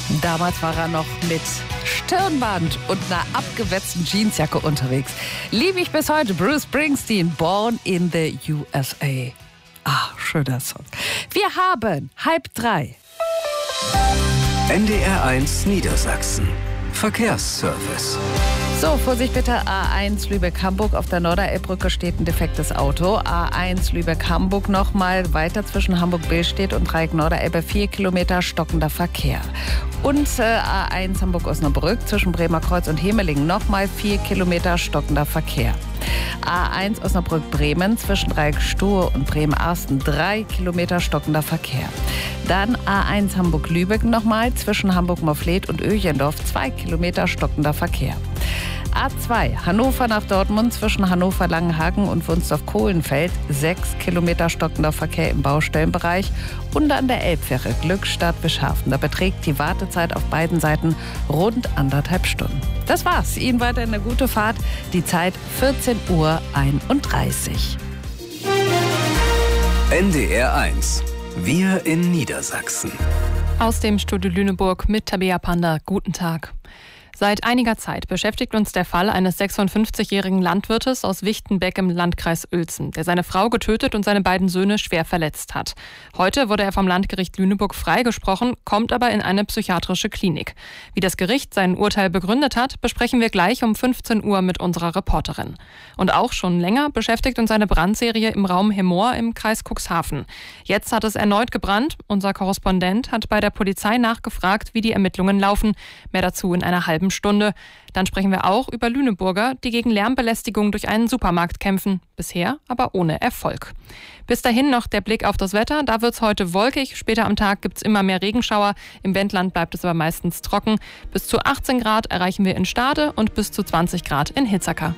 Damals war er noch mit Stirnband und einer abgewetzten Jeansjacke unterwegs. Liebe ich bis heute Bruce Springsteen, Born in the USA. Ah, schöner Song. Wir haben 2:30. NDR1 Niedersachsen. Verkehrsservice. So, Vorsicht bitte, A1 Lübeck-Hamburg. Auf der Norderelbbrücke steht ein defektes Auto. A1 Lübeck-Hamburg nochmal weiter zwischen Hamburg-Billstedt und Dreieck Norderelbe 4 Kilometer stockender Verkehr. Und A1 Hamburg-Osnabrück zwischen Bremer Kreuz und Hemelingen nochmal 4 Kilometer stockender Verkehr. A1 Osnabrück-Bremen zwischen Dreieck Stuhe und Bremen-Arsten 3 Kilometer stockender Verkehr. Dann A1 Hamburg-Lübeck nochmal zwischen Hamburg-Morfleet und Öchendorf 2 Kilometer stockender Verkehr. A2 Hannover nach Dortmund zwischen Hannover-Langenhagen und Wunsdorf-Kohlenfeld 6 Kilometer stockender Verkehr im Baustellenbereich. Und an der Elbfähre Glückstadt-Bischhafen. Da beträgt die Wartezeit auf beiden Seiten rund 1,5 Stunden. Das war's. Ihnen weiter eine gute Fahrt. Die Zeit 14:31 Uhr. NDR1. Wir in Niedersachsen. Aus dem Studio Lüneburg mit Tabea Panda. Guten Tag. Seit einiger Zeit beschäftigt uns der Fall eines 56-jährigen Landwirtes aus Wichtenbeck im Landkreis Uelzen, der seine Frau getötet und seine beiden Söhne schwer verletzt hat. Heute wurde er vom Landgericht Lüneburg freigesprochen, kommt aber in eine psychiatrische Klinik. Wie das Gericht sein Urteil begründet hat, besprechen wir gleich um 15 Uhr mit unserer Reporterin. Und auch schon länger beschäftigt uns eine Brandserie im Raum Hemmoor im Kreis Cuxhaven. Jetzt hat es erneut gebrannt. Unser Korrespondent hat bei der Polizei nachgefragt, wie die Ermittlungen laufen. Mehr dazu in einer halben Stunde. Dann sprechen wir auch über Lüneburger, die gegen Lärmbelästigung durch einen Supermarkt kämpfen. Bisher aber ohne Erfolg. Bis dahin noch der Blick auf das Wetter. Da wird es heute wolkig. Später am Tag gibt es immer mehr Regenschauer. Im Wendland bleibt es aber meistens trocken. Bis zu 18 Grad erreichen wir in Stade und bis zu 20 Grad in Hitzacker.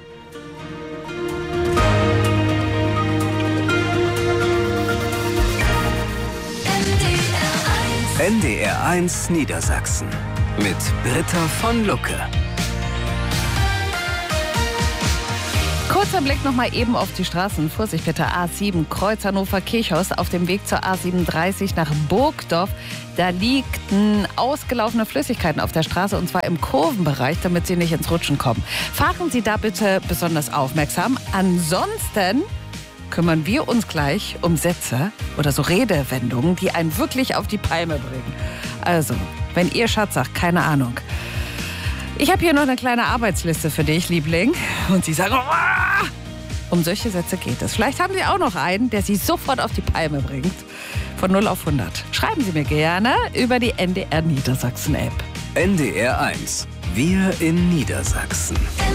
NDR1 Niedersachsen mit Britta von Lucke. Kurzer Blick nochmal eben auf die Straßen. Vorsicht bitte, A7 Kreuz Hannover-Kirchhaus auf dem Weg zur A37 nach Burgdorf. Da liegen ausgelaufene Flüssigkeiten auf der Straße und zwar im Kurvenbereich, damit Sie nicht ins Rutschen kommen. Fahren Sie da bitte besonders aufmerksam. Ansonsten kümmern wir uns gleich um Sätze oder so Redewendungen, die einen wirklich auf die Palme bringen. Also, wenn Ihr Schatz sagt, keine Ahnung. Ich habe hier noch eine kleine Arbeitsliste für dich, Liebling. Und Sie sagen, oh! Um solche Sätze geht es. Vielleicht haben Sie auch noch einen, der Sie sofort auf die Palme bringt. Von 0 auf 100. Schreiben Sie mir gerne über die NDR Niedersachsen App. NDR1. Wir in Niedersachsen.